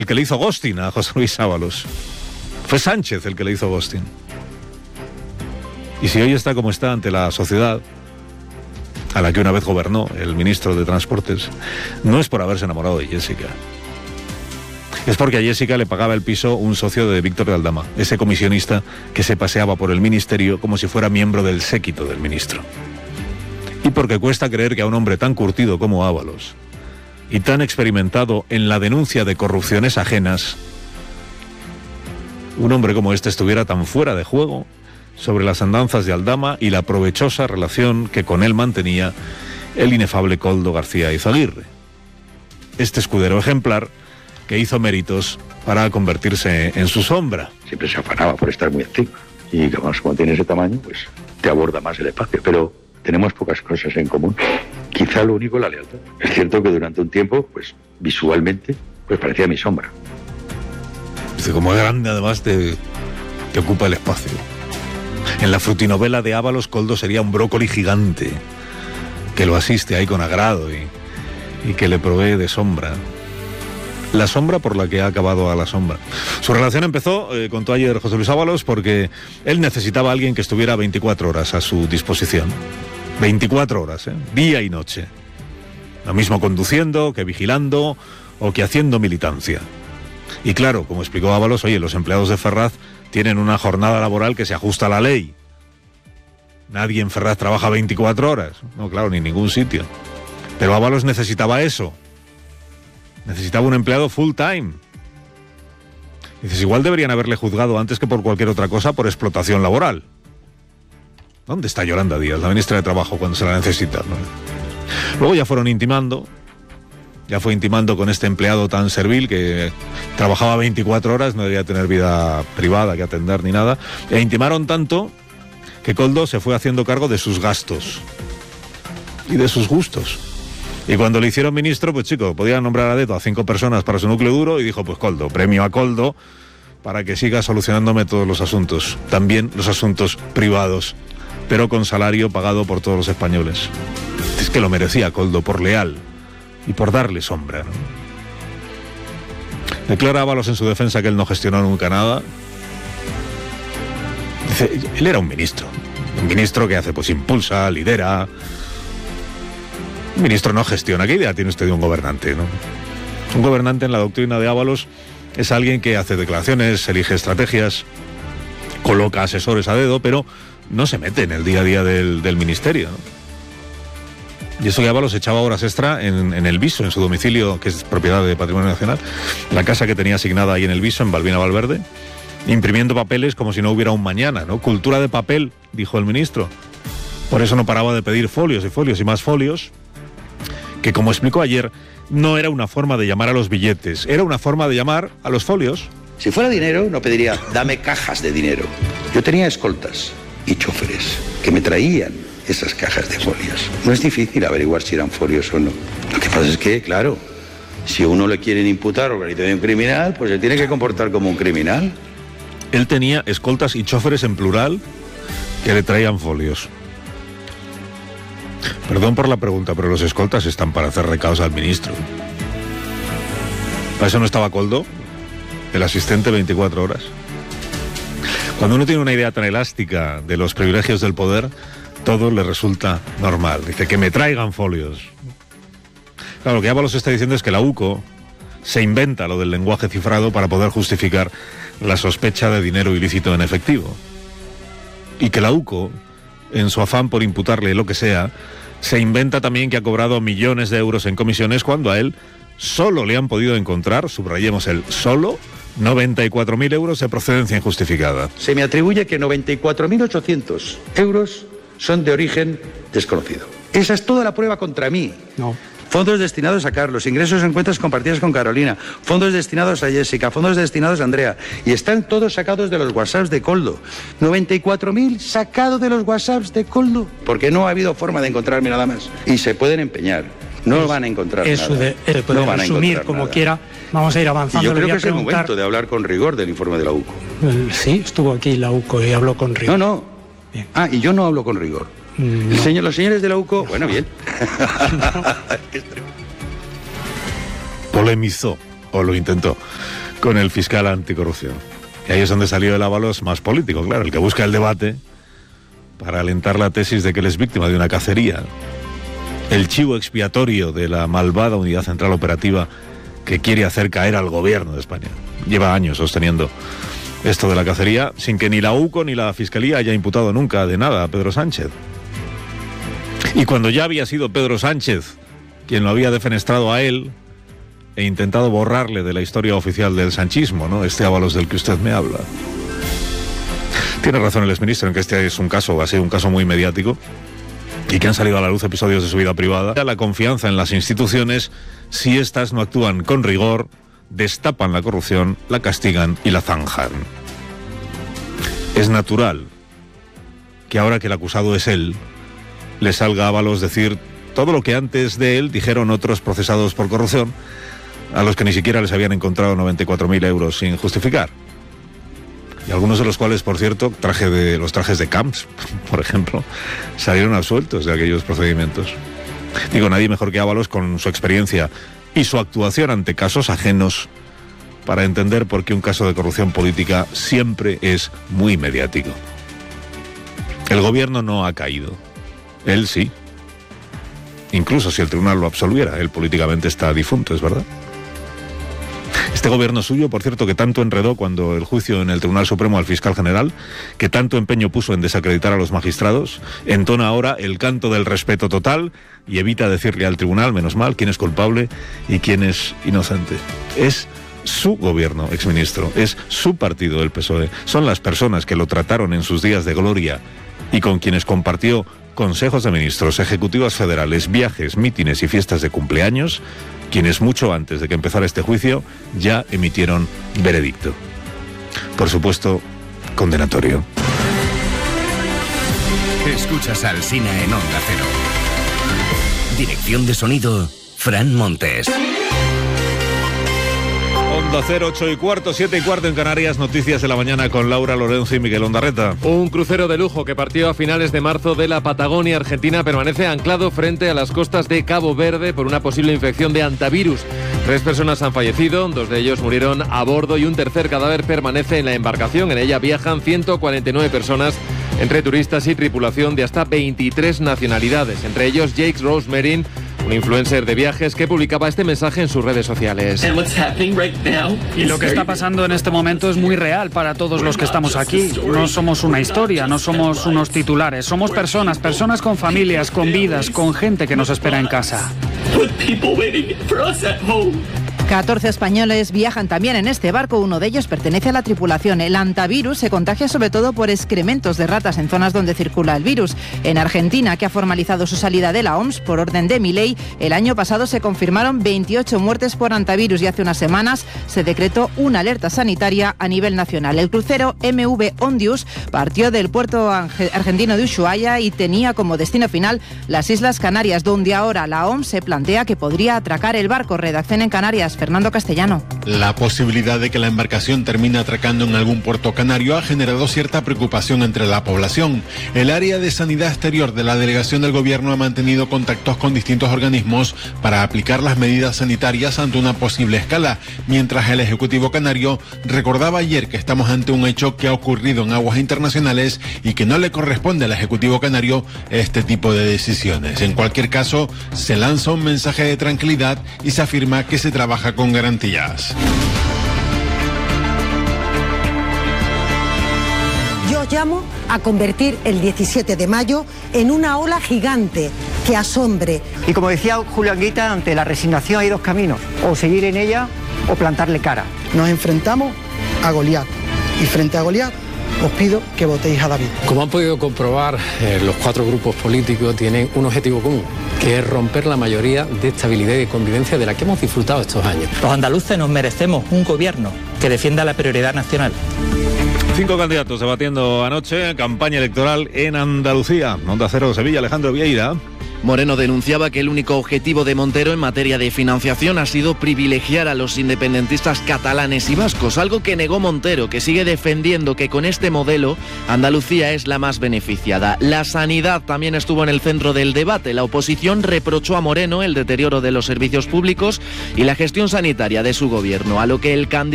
el que le hizo ghosting a José Luis Ábalos. Fue Sánchez el que le hizo ghosting. Y si hoy está como está ante la sociedad, a la que una vez gobernó el ministro de Transportes, no es por haberse enamorado de Jessica. Es porque a Jessica le pagaba el piso un socio de Víctor de Aldama, ese comisionista que se paseaba por el ministerio como si fuera miembro del séquito del ministro. Y porque cuesta creer que a un hombre tan curtido como Ábalos y tan experimentado en la denuncia de corrupciones ajenas, un hombre como este estuviera tan fuera de juego sobre las andanzas de Aldama y la provechosa relación que con él mantenía el inefable Koldo García Izaguirre. Este escudero ejemplar que hizo méritos para convertirse en su sombra. Siempre se afanaba por estar muy activo. Y como tiene ese tamaño, pues te aborda más el espacio. Pero tenemos pocas cosas en común. Quizá lo único, la lealtad. Es cierto que durante un tiempo, pues visualmente, pues parecía mi sombra. Dice, como es grande, además, te ocupa el espacio. En la frutinovela de Ábalos, Koldo sería un brócoli gigante que lo asiste ahí con agrado y que le provee de sombra. La sombra por la que ha acabado a la sombra. Su relación empezó, contó ayer José Luis Ábalos, porque él necesitaba a alguien que estuviera 24 horas a su disposición. 24 horas, día y noche. Lo mismo conduciendo, que vigilando o que haciendo militancia. Y claro, como explicó Ábalos, oye, los empleados de Ferraz tienen una jornada laboral que se ajusta a la ley. Nadie en Ferraz trabaja 24 horas. No, claro, ni en ningún sitio. Pero Ábalos necesitaba eso. Necesitaba un empleado full time. Dices, igual deberían haberle juzgado antes que por cualquier otra cosa por explotación laboral. ¿Dónde está Yolanda Díaz, la ministra de Trabajo, cuando se la necesita, ¿no? Luego ya fueron intimando. Ya fue intimando con este empleado tan servil que trabajaba 24 horas, no debía tener vida privada que atender ni nada. E intimaron tanto que Koldo se fue haciendo cargo de sus gastos y de sus gustos. Y cuando le hicieron ministro, pues chico, podían nombrar a dedo a 5 personas para su núcleo duro y dijo, pues Koldo, premio a Koldo para que siga solucionándome todos los asuntos, también los asuntos privados, pero con salario pagado por todos los españoles. Es que lo merecía Koldo por leal y por darle sombra, ¿no? Declara Ábalos en su defensa que él no gestionó nunca nada. Dice, él era un ministro que hace, pues impulsa, lidera. Un ministro no gestiona. ¿Qué idea tiene usted de un gobernante, no? Un gobernante en la doctrina de Ábalos es alguien que hace declaraciones, elige estrategias, coloca asesores a dedo, pero no se mete en el día a día del ministerio, ¿no? Y eso que Ábalos echaba horas extra en el Viso, en su domicilio, que es propiedad de Patrimonio Nacional, la casa que tenía asignada ahí en el Viso, en Balbina Valverde, imprimiendo papeles como si no hubiera un mañana, ¿no? Cultura de papel, dijo el ministro. Por eso no paraba de pedir folios y folios y más folios, que como explicó ayer, no era una forma de llamar a los billetes, era una forma de llamar a los folios. Si fuera dinero, no pediría, dame cajas de dinero. Yo tenía escoltas y choferes que me traían esas cajas de folios. No es difícil averiguar si eran folios o no. Lo que pasa es que, claro, si a uno le quieren imputar organización criminal, pues se tiene que comportar como un criminal. Él tenía escoltas y choferes en plural que le traían folios. Perdón por la pregunta, pero los escoltas están para hacer recados al ministro. ¿Para eso no estaba Koldo, el asistente 24 horas? Cuando uno tiene una idea tan elástica de los privilegios del poder, todo le resulta normal. Dice, que me traigan folios. Claro, lo que Ábalos está diciendo es que la UCO se inventa lo del lenguaje cifrado para poder justificar la sospecha de dinero ilícito en efectivo. Y que la UCO, en su afán por imputarle lo que sea, se inventa también que ha cobrado millones de euros en comisiones cuando a él solo le han podido encontrar, subrayemos el solo, 94.000 euros de procedencia injustificada. Se me atribuye que 94.800 euros son de origen desconocido. Esa es toda la prueba contra mí. No. Fondos destinados a Carlos, ingresos en cuentas compartidas con Carolina, fondos destinados a Jessica, fondos destinados a Andrea. Y están todos sacados de los WhatsApps de Koldo. 94.000 sacados de los WhatsApps de Koldo. Porque no ha habido forma de encontrarme nada más. Y se pueden empeñar. No van a encontrar eso nada. Eso puede resumir como nada. Quiera. Vamos a ir avanzando. Y yo creo que es el momento de hablar con rigor del informe de la UCO. Sí, estuvo aquí la UCO y habló con rigor. No. Bien. Y yo no hablo con rigor. No. Los señores de la UCO, bueno, bien. Polemizó o lo intentó, con el fiscal anticorrupción. Y ahí es donde salió el Ábalos más político, claro, el que busca el debate para alentar la tesis de que él es víctima de una cacería. El chivo expiatorio de la malvada Unidad Central Operativa que quiere hacer caer al gobierno de España. Lleva años sosteniendo esto de la cacería sin que ni la UCO ni la Fiscalía haya imputado nunca de nada a Pedro Sánchez. Y cuando ya había sido Pedro Sánchez quien lo había defenestrado a él e intentado borrarle de la historia oficial del sanchismo, ¿no? Este Ábalos del que usted me habla. Tiene razón el exministro en que este es un caso, ha sido un caso muy mediático y que han salido a la luz episodios de su vida privada. La confianza en las instituciones, si éstas no actúan con rigor, destapan la corrupción, la castigan y la zanjan. Es natural que ahora que el acusado es él, le salga a Ábalos decir todo lo que antes de él dijeron otros procesados por corrupción, a los que ni siquiera les habían encontrado 94.000 euros sin justificar. Y algunos de los cuales, por cierto, los trajes de Camps, por ejemplo, salieron absueltos de aquellos procedimientos. Digo, nadie mejor que Ábalos, con su experiencia y su actuación ante casos ajenos, para entender por qué un caso de corrupción política siempre es muy mediático. El gobierno no ha caído. Él sí. Incluso si el tribunal lo absolviera, él políticamente está difunto, es verdad. Este gobierno suyo, por cierto, que tanto enredó cuando el juicio en el Tribunal Supremo al fiscal general, que tanto empeño puso en desacreditar a los magistrados, entona ahora el canto del respeto total y evita decirle al tribunal, menos mal, quién es culpable y quién es inocente. Es su gobierno, exministro, es su partido, el PSOE. Son las personas que lo trataron en sus días de gloria y con quienes compartió consejos de ministros, ejecutivas federales, viajes, mítines y fiestas de cumpleaños, quienes mucho antes de que empezara este juicio ya emitieron veredicto. Por supuesto, condenatorio. Escuchas a Alsina en Onda Cero. Dirección de sonido, Fran Montes. Onda Cero, 8:15, 7:15 en Canarias. Noticias de la mañana con Laura Lorenzo y Miguel Ondarreta. Un crucero de lujo que partió a finales de marzo de la Patagonia Argentina permanece anclado frente a las costas de Cabo Verde por una posible infección de hantavirus. 3 personas han fallecido, 2 de ellos murieron a bordo y un tercer cadáver permanece en la embarcación. En ella viajan 149 personas, entre turistas y tripulación de hasta 23 nacionalidades, entre ellos Jake Rosemerin, un influencer de viajes que publicaba este mensaje en sus redes sociales. Y lo que está pasando en este momento es muy real para todos los que estamos aquí. No somos una historia, no somos unos titulares, somos personas con familias, con vidas, con gente que nos espera en casa. 14 españoles viajan también en este barco, uno de ellos pertenece a la tripulación. El hantavirus se contagia sobre todo por excrementos de ratas en zonas donde circula el virus. En Argentina, que ha formalizado su salida de la OMS por orden de Milei, el año pasado se confirmaron 28 muertes por hantavirus y hace unas semanas se decretó una alerta sanitaria a nivel nacional. El crucero MV Ondius partió del puerto argentino de Ushuaia y tenía como destino final las Islas Canarias, donde ahora la OMS se plantea que podría atracar el barco. Redacción en Canarias, Fernando Castellano. La posibilidad de que la embarcación termine atracando en algún puerto canario ha generado cierta preocupación entre la población. El área de sanidad exterior de la delegación del gobierno ha mantenido contactos con distintos organismos para aplicar las medidas sanitarias ante una posible escala, mientras el Ejecutivo canario recordaba ayer que estamos ante un hecho que ha ocurrido en aguas internacionales y que no le corresponde al Ejecutivo canario este tipo de decisiones. En cualquier caso, se lanza un mensaje de tranquilidad y se afirma que se trabaja con garantías. Yo llamo a convertir el 17 de mayo en una ola gigante que asombre. Y como decía Julio Anguita, ante la resignación hay 2 caminos, o seguir en ella o plantarle cara. Nos enfrentamos a Goliat y frente a Goliat os pido que votéis a David. Como han podido comprobar, los 4 grupos políticos tienen un objetivo común, que es romper la mayoría de estabilidad y de convivencia de la que hemos disfrutado estos años. Los andaluces nos merecemos un gobierno que defienda la prioridad nacional. 5 candidatos debatiendo anoche campaña electoral en Andalucía. Onda Cero, Sevilla, Alejandro Vieira. Moreno denunciaba que el único objetivo de Montero en materia de financiación ha sido privilegiar a los independentistas catalanes y vascos, algo que negó Montero, que sigue defendiendo que con este modelo Andalucía es la más beneficiada. La sanidad también estuvo en el centro del debate. La oposición reprochó a Moreno el deterioro de los servicios públicos y la gestión sanitaria de su gobierno, a lo que el candidato